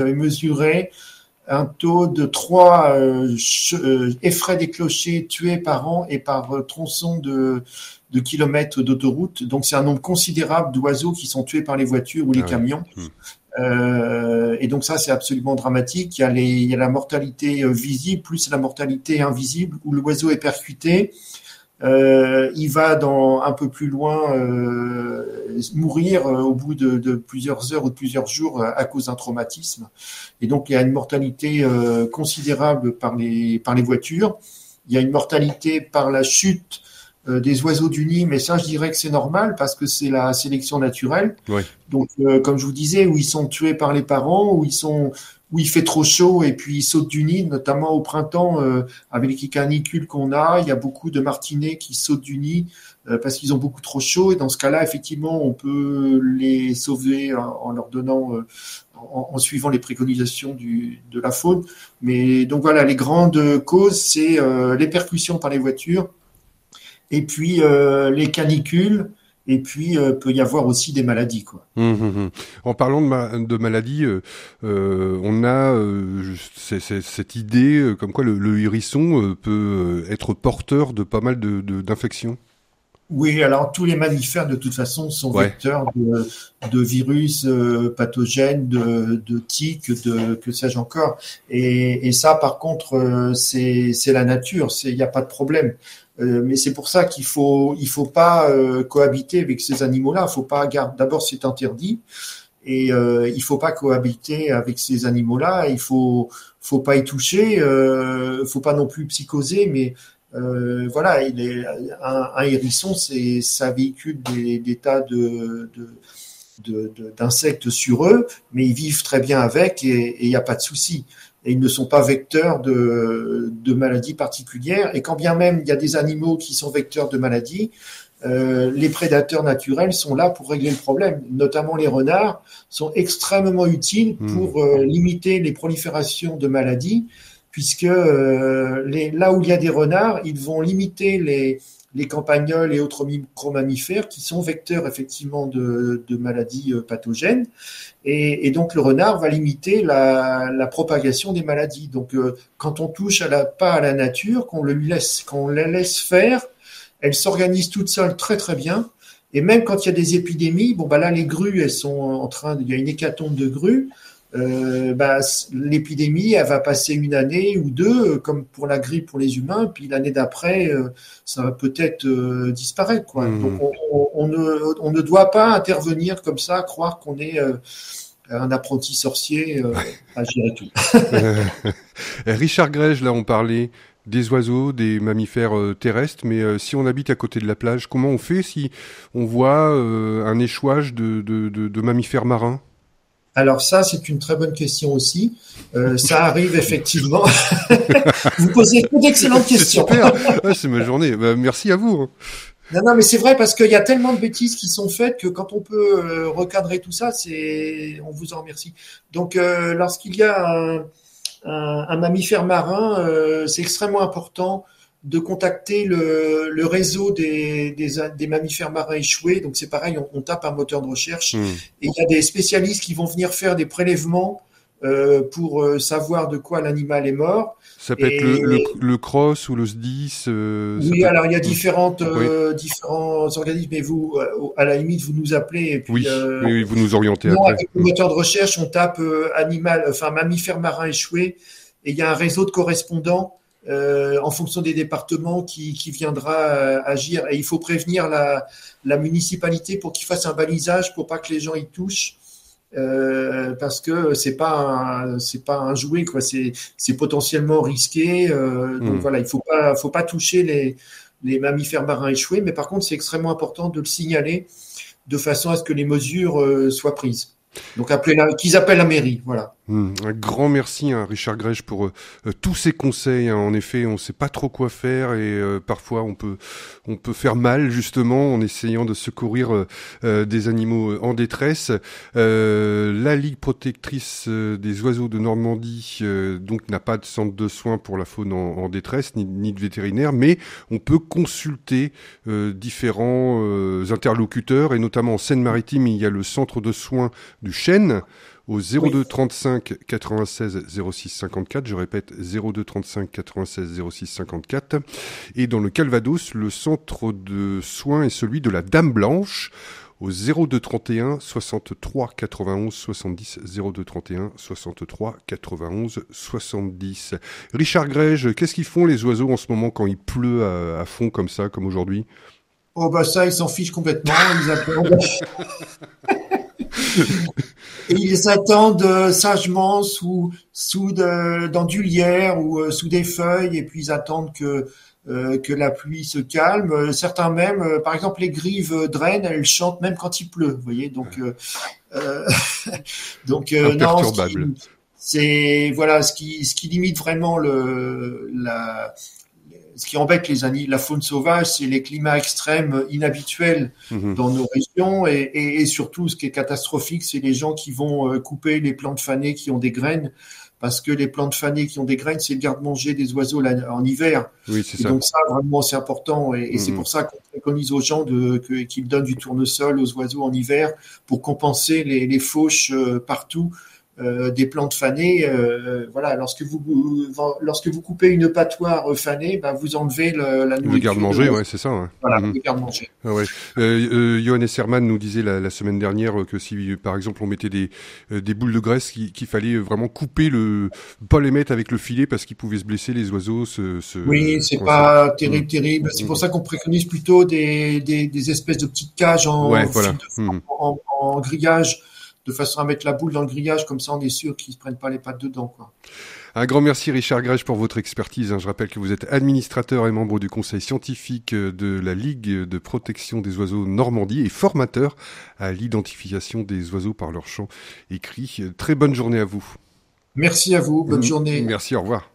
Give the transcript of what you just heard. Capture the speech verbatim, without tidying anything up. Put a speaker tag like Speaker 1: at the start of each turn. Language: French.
Speaker 1: avait mesuré un taux de trois euh, euh, effraies des clochers tués par an et par euh, tronçon de, de kilomètres d'autoroute. Donc, c'est un nombre considérable d'oiseaux qui sont tués par les voitures ou les ah camions. Oui. Euh, et donc, ça, c'est absolument dramatique. Il y a, les, il y a la mortalité visible plus la mortalité invisible où l'oiseau est percuté. Euh, il va dans un peu plus loin euh, mourir euh, au bout de, de plusieurs heures ou de plusieurs jours euh, à cause d'un traumatisme. Et donc il y a une mortalité euh, considérable par les par les voitures. Il y a une mortalité par la chute euh, des oiseaux du nid, mais ça je dirais que c'est normal parce que c'est la sélection naturelle.
Speaker 2: Ouais.
Speaker 1: Donc euh, comme je vous disais, où ils sont tués par les parents, où ils sont où il fait trop chaud et puis ils sautent du nid, notamment au printemps euh, avec les canicules qu'on a. Il y a beaucoup de martinets qui sautent du nid euh, parce qu'ils ont beaucoup trop chaud. Et dans ce cas-là, effectivement, on peut les sauver en, en leur donnant, euh, en, en suivant les préconisations du, de la faune. Mais donc voilà, les grandes causes, c'est euh, les percussions par les voitures et puis euh, les canicules. Et puis, euh, peut y avoir aussi des maladies, quoi.
Speaker 2: Mmh, mmh. En parlant de, ma- de maladies, euh, euh, on a euh, c'est, c'est, cette idée euh, comme quoi le, le hérisson euh, peut être porteur de pas mal de, de, d'infections.
Speaker 1: Oui, alors tous les mammifères, de toute façon, sont
Speaker 2: ouais.
Speaker 1: vecteurs de, de virus euh, pathogènes, de, de tiques, de que sais-je encore. Et, et ça, par contre, euh, c'est, c'est la nature, il n'y a pas de problème. Euh, mais c'est pour ça qu'il faut, il faut pas euh, cohabiter avec ces animaux-là. Il faut pas garder. D'abord, c'est interdit, et euh, il faut pas cohabiter avec ces animaux-là. Il faut, faut pas y toucher. Euh, faut pas non plus psychoser, mais euh, voilà, il est un, un hérisson, c'est ça véhicule des, des tas de, de, de, de d'insectes sur eux, mais ils vivent très bien avec et il n'y a pas de souci. Et ils ne sont pas vecteurs de, de maladies particulières. Et quand bien même il y a des animaux qui sont vecteurs de maladies, euh, les prédateurs naturels sont là pour régler le problème. Notamment les renards sont extrêmement utiles pour euh, limiter les proliférations de maladies, puisque euh, les, là où il y a des renards, ils vont limiter les les campagnols et autres micro-mammifères qui sont vecteurs effectivement de, de maladies pathogènes. Et, et donc le renard va limiter la, la propagation des maladies. Donc euh, quand on touche à la, pas à la nature, qu'on le laisse, qu'on la laisse faire, elle s'organise toute seule très très bien. Et même quand il y a des épidémies, bon bah là les grues, elles sont en train, il y a une hécatombe de grues. Euh, bah, l'épidémie, elle va passer une année ou deux, comme pour la grippe pour les humains, puis l'année d'après, euh, ça va peut-être euh, disparaître, quoi. Mmh. Donc, on, on, on, ne, on ne doit pas intervenir comme ça, croire qu'on est euh, un apprenti sorcier euh, à gérer tout.
Speaker 2: Richard Grège, là, on parlait des oiseaux, des mammifères euh, terrestres, mais euh, si on habite à côté de la plage, comment on fait si on voit euh, un échouage de, de, de, de mammifères marins ?
Speaker 1: Alors ça, c'est une très bonne question aussi. Euh, ça arrive effectivement. Vous posez d'excellentes questions.
Speaker 2: C'est super. Ah, c'est ma journée. Bah, merci à vous.
Speaker 1: Non, non, mais c'est vrai parce qu'il y a tellement de bêtises qui sont faites que quand on peut euh, recadrer tout ça, c'est, on vous en remercie. Donc, euh, lorsqu'il y a un, un, un mammifère marin, euh, c'est extrêmement important de contacter le, le réseau des, des, des mammifères marins échoués. Donc c'est pareil, on, on tape un moteur de recherche mmh. et il y a des spécialistes qui vont venir faire des prélèvements euh, pour euh, savoir de quoi l'animal est mort.
Speaker 2: Ça peut et... être le, le, le cross ou le S D I S. Euh,
Speaker 1: oui,
Speaker 2: peut...
Speaker 1: alors il y a différentes,
Speaker 2: oui.
Speaker 1: euh, différents organismes, mais vous, à la limite, vous nous appelez. Et puis,
Speaker 2: oui,
Speaker 1: euh,
Speaker 2: oui, vous nous orientez
Speaker 1: non,
Speaker 2: après.
Speaker 1: Avec le moteur de recherche, on tape euh, animal, enfin mammifère marin échoué et il y a un réseau de correspondants Euh, en fonction des départements qui, qui viendra euh, agir. Et il faut prévenir la, la municipalité pour qu'ils fassent un balisage pour pas que les gens y touchent. Euh, parce que c'est pas un, c'est pas un jouet, quoi. C'est, c'est potentiellement risqué. Euh, donc mmh. voilà, il faut pas, faut pas toucher les, les mammifères marins échoués. Mais par contre, c'est extrêmement important de le signaler de façon à ce que les mesures euh, soient prises. Donc appelez la, qu'ils appellent la mairie, voilà.
Speaker 2: Mmh, un grand merci à hein, Richard Grège pour euh, tous ces conseils. Hein. En effet, on ne sait pas trop quoi faire et euh, parfois on peut on peut faire mal justement en essayant de secourir euh, euh, des animaux en détresse. Euh, la Ligue protectrice des oiseaux de Normandie euh, donc n'a pas de centre de soins pour la faune en, en détresse ni, ni de vétérinaire, mais on peut consulter euh, différents euh, interlocuteurs et notamment en Seine-Maritime il y a le centre de soins du Chêne au zéro deux trente-cinq quatre-vingt-seize zéro six cinquante-quatre. Je répète, zéro deux trente-cinq quatre-vingt-seize zéro six cinquante-quatre. Et dans le Calvados, le centre de soins est celui de la Dame Blanche, au zéro deux trente et un soixante-trois quatre-vingt-onze soixante-dix, zéro deux trente et un soixante-trois quatre-vingt-onze soixante-dix. Richard Greive, qu'est-ce qu'ils font les oiseaux en ce moment quand il pleut à, à fond comme ça, comme aujourd'hui?
Speaker 1: Oh bah ça, ils s'en fichent complètement, ils attendent. Et ils attendent euh, sagement sous, sous de, dans du lierre ou euh, sous des feuilles, et puis ils attendent que Euh, que la pluie se calme. Euh, certains même, euh, par exemple, les grives euh, draines, elles chantent même quand il pleut. Vous voyez, donc euh, euh, donc euh, non, ce qui, c'est voilà ce qui ce qui limite vraiment le la ce qui embête les ani- la faune sauvage, c'est les climats extrêmes inhabituels mmh. dans nos régions, et, et, et surtout ce qui est catastrophique, c'est les gens qui vont euh, couper les plantes fanées qui ont des graines. Parce que les plantes fanées qui ont des graines, c'est le garde-manger des oiseaux là, en hiver.
Speaker 2: Oui, c'est
Speaker 1: et
Speaker 2: ça. Donc
Speaker 1: ça, vraiment, c'est important. Et, et mmh. c'est pour ça qu'on préconise aux gens de, que, qu'ils donnent du tournesol aux oiseaux en hiver pour compenser les, les fauches euh, partout euh, des plantes fanées. Euh, voilà, lorsque vous, lorsque vous coupez une patoire fanée, ben vous enlevez le, la nourriture.
Speaker 2: Le garde-manger, ouais, c'est ça. Ouais.
Speaker 1: Voilà,
Speaker 2: mmh.
Speaker 1: le garde-manger.
Speaker 2: Ah ouais. Euh, euh, Johannes Herrmann nous disait la, la semaine dernière que si, par exemple, on mettait des, euh, des boules de graisse, qu'il, qu'il fallait vraiment couper le, pas les mettre avec le filet parce qu'ils pouvaient se blesser les oiseaux. Se, se,
Speaker 1: oui, c'est pas ça. terrible, terrible. Mmh. C'est pour ça qu'on préconise plutôt des, des, des espèces de petites cages en,
Speaker 2: ouais, voilà.
Speaker 1: mmh. en, en grillage, de façon à mettre la boule dans le grillage, comme ça on est sûr qu'ils ne se prennent pas les pattes dedans, quoi.
Speaker 2: Un grand merci Richard Greive pour votre expertise. Je rappelle que vous êtes administrateur et membre du conseil scientifique de la Ligue de protection des oiseaux Normandie et formateur à l'identification des oiseaux par leur chant écrit. Très bonne journée à vous.
Speaker 1: Merci à vous, bonne journée.
Speaker 2: Merci, au revoir.